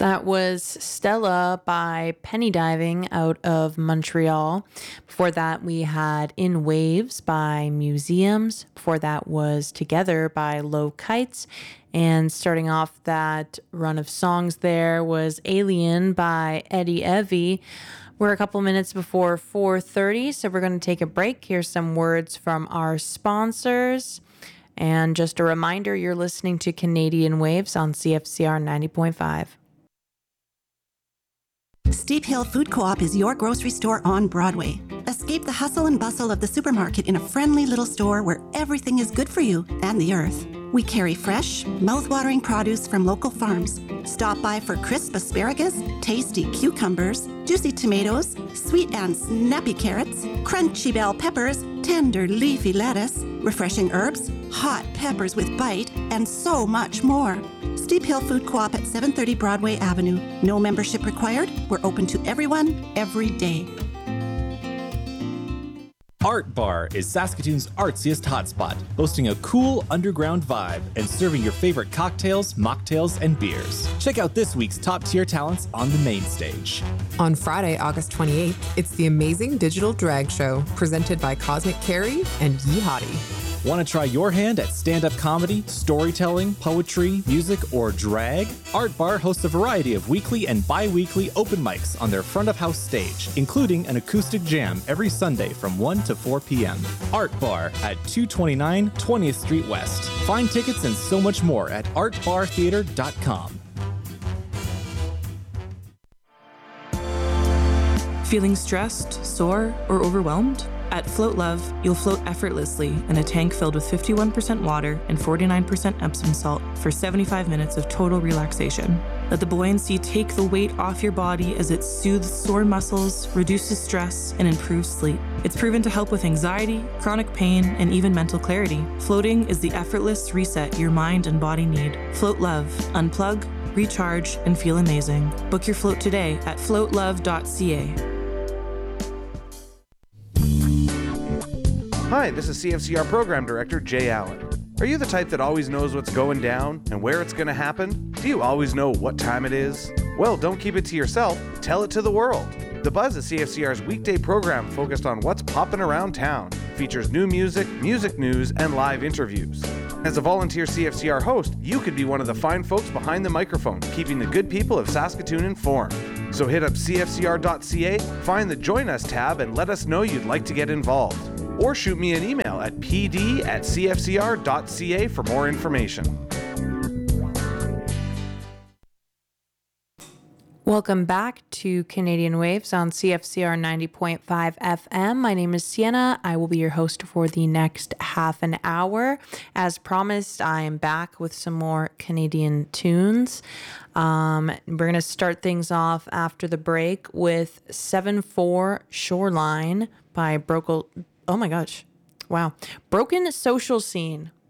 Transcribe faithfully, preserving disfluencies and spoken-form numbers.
That was Stella by Penny Diving out of Montreal. Before that, we had In Waves by Museums. Before that was Together by Low Kites. And starting off that run of songs there was Alien by Eddie Evie. We're a couple minutes before four thirty, so we're going to take a break. Here's some words from our sponsors. And just a reminder, you're listening to Canadian Waves on C F C R ninety point five. Steep Hill Food Co-op is your grocery store on Broadway. Escape the hustle and bustle of the supermarket in a friendly little store where everything is good for you and the earth. We carry fresh, mouth-watering produce from local farms. Stop by for crisp asparagus, tasty cucumbers, juicy tomatoes, sweet and snappy carrots, crunchy bell peppers, tender leafy lettuce, refreshing herbs, hot peppers with bite, and so much more. Steep Hill Food Co-op at seven thirty Broadway Avenue. No membership required. We're open to everyone, every day. Art Bar is Saskatoon's artsiest hotspot, boasting a cool underground vibe and serving your favorite cocktails, mocktails, and beers. Check out this week's top-tier talents on the main stage. On Friday, August twenty-eighth, it's the Amazing Digital Drag Show, presented by Cosmic Carrie and Yee Hottie. Want to try your hand at stand-up comedy, storytelling, poetry, music, or drag? Art Bar hosts a variety of weekly and bi-weekly open mics on their front-of-house stage, including an acoustic jam every Sunday from one to four p.m. Art Bar at two twenty-nine twentieth Street West. Find tickets and so much more at art bar theater dot com. Feeling stressed, sore, or overwhelmed? At Float Love, you'll float effortlessly in a tank filled with fifty-one percent water and forty-nine percent Epsom salt for seventy-five minutes of total relaxation. Let the buoyancy take the weight off your body as it soothes sore muscles, reduces stress, and improves sleep. It's proven to help with anxiety, chronic pain, and even mental clarity. Floating is the effortless reset your mind and body need. Float Love. Unplug, recharge, and feel amazing. Book your float today at float love dot c a. Hi, this is C F C R Program Director Jay Allen. Are you the type that always knows what's going down and where it's going to happen? Do you always know what time it is? Well, don't keep it to yourself. Tell it to the world. The Buzz is C F C R's weekday program focused on what's popping around town. Features new music, music news, and live interviews. As a volunteer C F C R host, you could be one of the fine folks behind the microphone, keeping the good people of Saskatoon informed. So hit up c f c r dot c a, find the Join Us tab, and let us know you'd like to get involved. Or shoot me an email at p d at c f c r dot c a for more information. Welcome back to Canadian Waves on C F C R ninety point five F M. My name is Sienna. I will be your host for the next half an hour. As promised, I am back with some more Canadian tunes. Um, we're going to start things off after the break with seven four Shoreline by Broken... Oh my gosh. Wow. Broken Social Scene.